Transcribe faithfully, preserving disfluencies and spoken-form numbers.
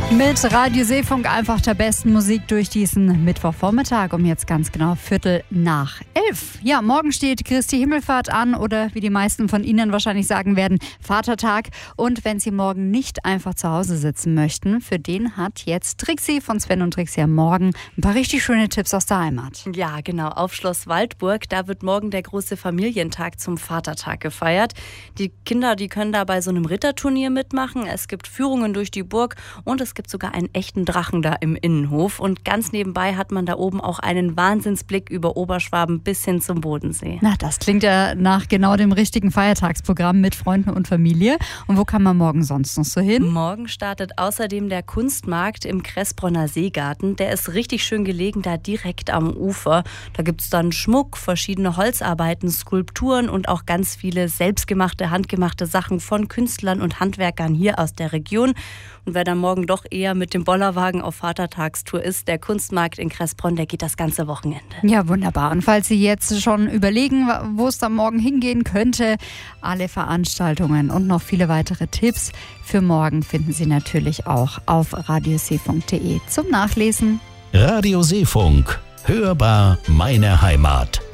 Mit Radio Seefunk einfach der besten Musik durch diesen Mittwochvormittag um jetzt ganz genau Viertel nach elf. Ja, morgen steht Christi Himmelfahrt an oder wie die meisten von Ihnen wahrscheinlich sagen werden, Vatertag. Und wenn Sie morgen nicht einfach zu Hause sitzen möchten, für den hat jetzt Trixi von Sven und Trixi am Morgen ein paar richtig schöne Tipps aus der Heimat. Ja, genau. Auf Schloss Waldburg, da wird morgen der große Familientag zum Vatertag gefeiert. Die Kinder, die können da bei so einem Ritterturnier mitmachen. Es gibt Führungen durch die Burg und es gibt sogar einen echten Drachen da im Innenhof. Und ganz nebenbei hat man da oben auch einen Wahnsinnsblick über Oberschwaben bis hin zum Bodensee. Na, das klingt ja nach genau dem richtigen Feiertagsprogramm mit Freunden und Familie. Und wo kann man morgen sonst noch so hin? Morgen startet außerdem der Kunstmarkt im Kressbronner Seegarten. Der ist richtig schön gelegen, da direkt am Ufer. Da gibt es dann Schmuck, verschiedene Holzarbeiten, Skulpturen und auch ganz viele selbstgemachte, handgemachte Sachen von Künstlern und Handwerkern hier aus der Region. Und wer dann morgen doch eher mit dem Bollerwagen auf Vatertagstour ist, der Kunstmarkt in Kressbronn, der geht das ganze Wochenende. Ja, wunderbar. Und falls Sie jetzt schon überlegen, wo es dann morgen hingehen könnte, alle Veranstaltungen und noch viele weitere Tipps für morgen finden Sie natürlich auch auf radioseefunk punkt de zum Nachlesen. Radio Seefunk. Hörbar meine Heimat.